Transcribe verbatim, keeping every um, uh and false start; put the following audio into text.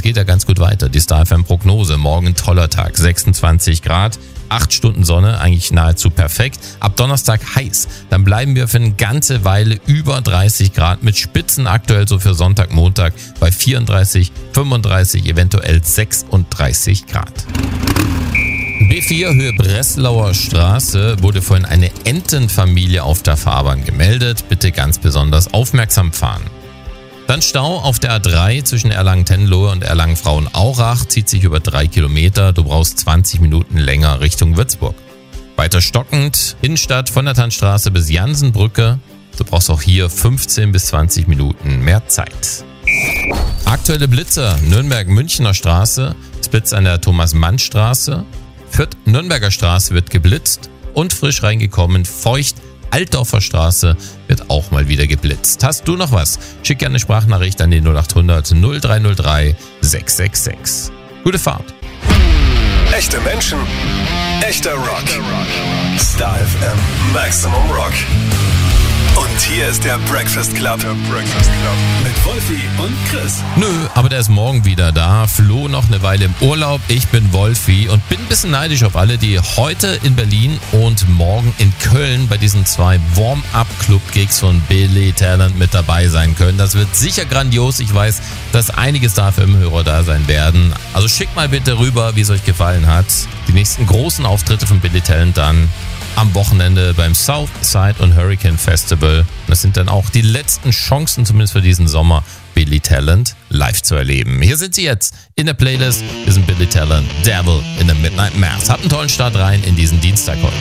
es geht ja ganz gut weiter. Die Star F M-Prognose, morgen ein toller Tag, sechsundzwanzig Grad, acht Stunden Sonne, eigentlich nahezu perfekt. Ab Donnerstag heiß, dann bleiben wir für eine ganze Weile über dreißig Grad mit Spitzen aktuell so für Sonntag, Montag bei vierunddreißig, fünfunddreißig, eventuell sechsunddreißig Grad. B vier Höhe Breslauer Straße wurde vorhin eine Entenfamilie auf der Fahrbahn gemeldet. Bitte ganz besonders aufmerksam fahren. Dann Stau auf der A drei zwischen Erlangen-Tenlohe und Erlangen-Frauenaurach, zieht sich über drei Kilometer. Du brauchst zwanzig Minuten länger Richtung Würzburg. Weiter stockend, Innenstadt von der Tannstraße bis Jansenbrücke. Du brauchst auch hier fünfzehn bis zwanzig Minuten mehr Zeit. Aktuelle Blitzer, Nürnberg-Münchner Straße, Blitz an der Thomas-Mann-Straße. Fürth-Nürnberger Straße wird geblitzt und frisch reingekommen, feucht, Altdorfer Straße wird auch mal wieder geblitzt. Hast du noch was? Schick gerne eine Sprachnachricht an die null acht hundert null drei null drei sechs sechs sechs. Gute Fahrt. Echte Menschen, echter Rock. Star F M Maximum Rock. Und hier ist der Breakfast Club. Der Breakfast Club. Mit Wolfi und Chris. Nö, aber der ist morgen wieder da. Flo noch eine Weile im Urlaub. Ich bin Wolfi und bin ein bisschen neidisch auf alle, die heute in Berlin und morgen in Köln bei diesen zwei Warm-Up-Club-Gigs von Billy Talent mit dabei sein können. Das wird sicher grandios. Ich weiß, dass einige Star F M-Hörer da sein werden. Also schickt mal bitte rüber, wie es euch gefallen hat. Die nächsten großen Auftritte von Billy Talent dann am Wochenende beim Southside und Hurricane Festival. Das sind dann auch die letzten Chancen, zumindest für diesen Sommer, Billy Talent live zu erleben. Hier sind sie jetzt in der Playlist. Wir sind Billy Talent, Devil in the Midnight Mass. Habt einen tollen Start rein in diesen Dienstag heute.